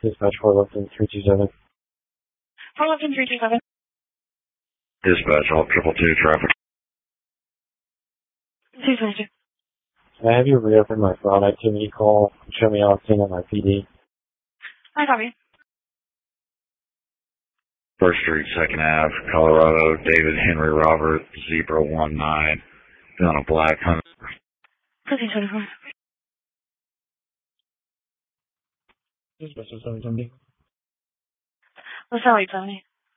Dispatch 411-327. 411-327. Dispatch, all 222 traffic. 222. Can I have you reopen my fraud activity call and show me how it's seen on my PD? I copy. 1st Street, 2nd Ave, Colorado, David Henry Robert, 019, on a black Honda. 1524. Dispatch 770. What's that, 870?